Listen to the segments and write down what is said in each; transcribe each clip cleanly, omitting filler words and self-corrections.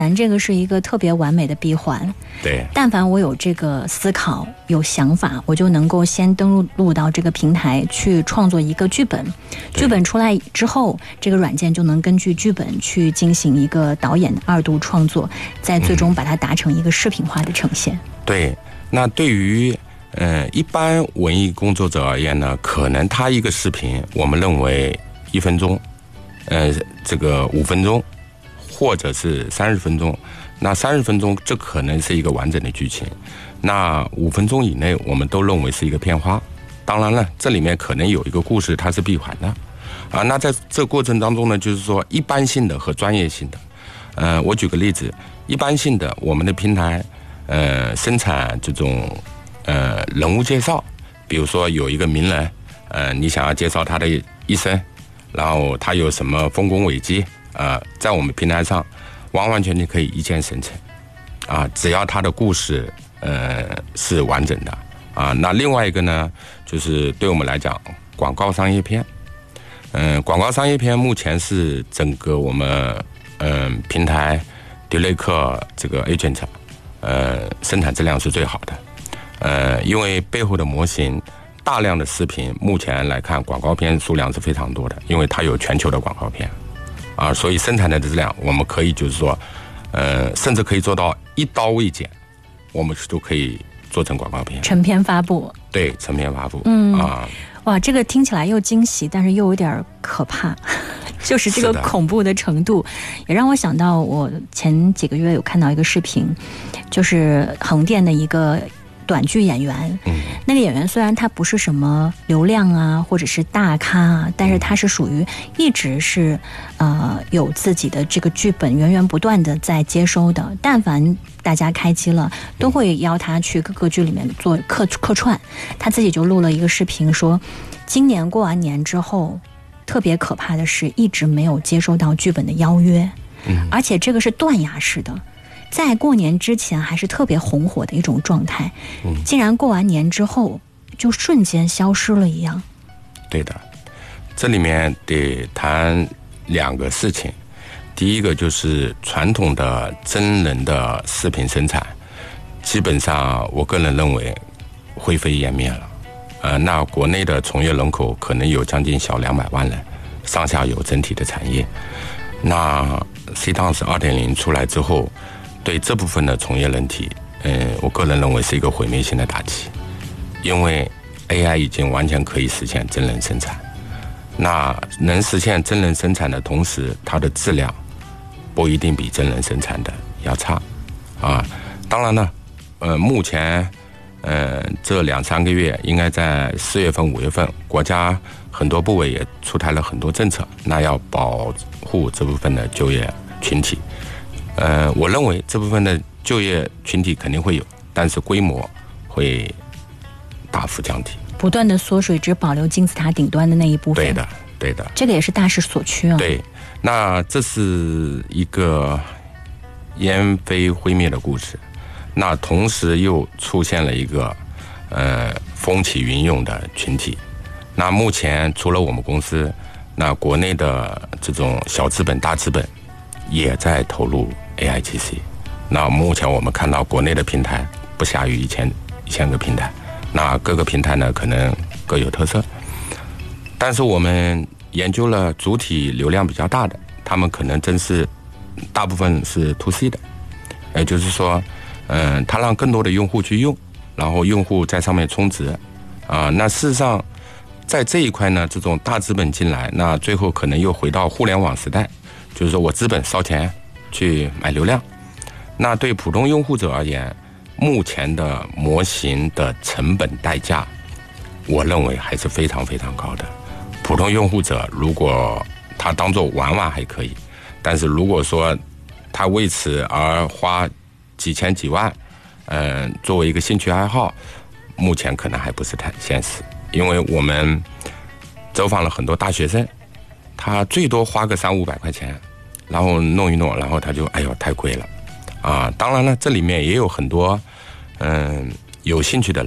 这个是一个特别完美的闭环。 对， 但凡我有这个思考、有想法，我就能够先登录到这个平台去创作一个剧本。剧本出来之后，这个软件就能根据剧本去进行一个导演的2度创作，再最终把它达成一个视频化的呈现。 对，那对于一般文艺工作者而言呢，可能他一个视频，我们认为1分钟，这个5分钟。或者是30分钟，那30分钟这可能是一个完整的剧情，那5分钟以内我们都认为是一个片花。当然了，这里面可能有一个故事它是闭环的啊。那在这过程当中呢，就是说一般性的和专业性的。我举个例子，一般性的我们的平台生产这种人物介绍，比如说有一个名人，你想要介绍他的一生，然后他有什么丰功伟绩。在我们平台上，完完全全可以一键生成，只要它的故事是完整的啊。那另外一个呢，就是对我们来讲，广告商业片，广告商业片目前是整个我们平台迪雷克这个 agent 生产质量是最好的，因为背后的模型。大量的视频，目前来看，广告片数量是非常多的，因为它有全球的广告片。所以生产的质量，我们可以就是说，甚至可以做到一刀未剪，我们都可以做成广告片， 成片发布。 对，成片发布。 哇，这个听起来又惊喜，但是又有点可怕，就是这个恐怖的程度，也让我想到我前几个月有看到一个视频，就是横店的一个短剧演员，那个演员虽然他不是什么流量啊，或者是大咖啊，但是他是属于一直是有自己的这个剧本源源不断的在接收的，但凡大家开机了，都会邀他去各个剧里面做客串。他自己就录了一个视频说，今年过完年之后，特别可怕的是一直没有接收到剧本的邀约，而且这个是断崖式的。在过年之前还是特别红火的一种状态，竟然过完年之后就瞬间消失了一样。 对的，这里面得谈2个事情。第一个就是传统的真人的视频生产，基本上我个人认为灰飞烟灭了。那国内的从业人口可能有将近小200万人，上下游整体的产业。那 C-Dance 2.0 出来之后，对这部分的从业人体，我个人认为是一个毁灭性的打击，因为 AI 已经完全可以实现真人生产。那能实现真人生产的同时，它的质量不一定比真人生产的要差啊。当然呢，目前这2-3个月，应该在4月份、5月份，国家很多部委也出台了很多政策，那要保护这部分的就业群体。我认为这部分的就业群体肯定会有，但是规模会大幅降低， 不断的缩水，只保留金字塔顶端的那一部分。 对的，对的， 这个也是大势所趋啊。 对，那这是一个烟飞灰灭的故事，那同时又出现了一个风起云涌的群体。那目前除了我们公司，那国内的这种小资本、大资本也在投入 AIGC。那目前我们看到国内的平台不下于1000个平台，那各个平台呢可能各有特色，但是我们研究了主体流量比较大的，他们可能真是大部分是 to C 的，也就是说，它让更多的用户去用，然后用户在上面充值啊。那事实上，在这一块呢，这种大资本进来，那最后可能又回到互联网时代，就是说我资本烧钱去买流量。那对普通用户者而言，目前的模型的成本代价，我认为还是非常非常高的。普通用户者如果他当作玩玩还可以，但是如果说他为此而花几千几万，作为一个兴趣爱好，目前可能还不是太现实。因为我们走访了很多大学生，他最多花个300-500块钱，然后弄一弄，然后他就哎呦太贵了啊！当然了，这里面也有很多有兴趣的人，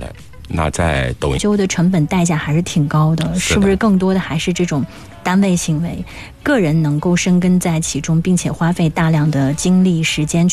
那在抖音修的成本代价还是挺高的，是不是更多的还是这种单位行为，个人能够深耕在其中，并且花费大量的精力时间